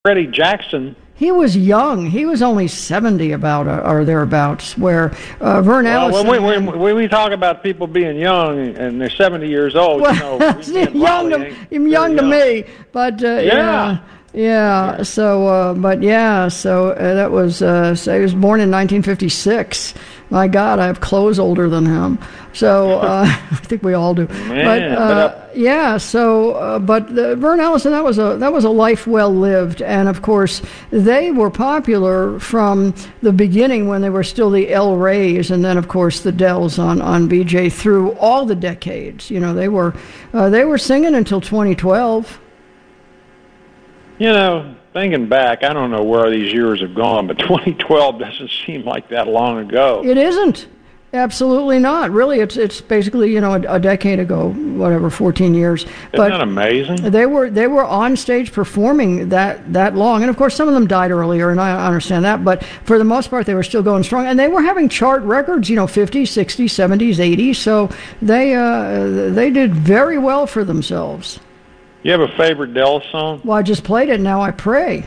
Freddie Jackson. He was young. He was only 70 about or thereabouts. Where Vern Ellison. When we talk about people being young and they're 70 years old, well, young to me, but yeah. So, that was. So he was born in 1956. My God, I have clothes older than him. So I think we all do. Man, but Vern Ellison, that was a life well lived, and of course they were popular from the beginning when they were still the El Rays, and then of course the Dells on BJ through all the decades. You know, they were singing until 2012. You know, thinking back, I don't know where these years have gone, but 2012 doesn't seem like that long ago. It isn't. Absolutely not. Really, it's basically, you know, a decade ago, whatever, 14 years. Isn't that amazing? They were on stage performing that long, and of course some of them died earlier, and I understand that, but for the most part they were still going strong, and they were having chart records, you know, 50s, 60s, 70s, 80s. So they did very well for themselves. You have a favorite Dells song? Well, I just played it. Now I Pray.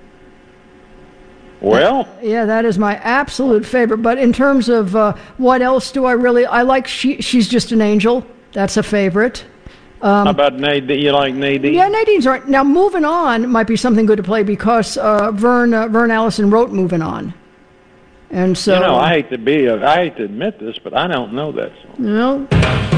Well, yeah, that is my absolute favorite. But in terms of what else do I like She's Just an Angel. That's a favorite. How about Nadine? You like Nadine? Yeah, Nadine's right. Now, Moving On might be something good to play because Vern Ellison wrote Moving On. And so, you know, I hate to admit this, but I don't know that song. You know,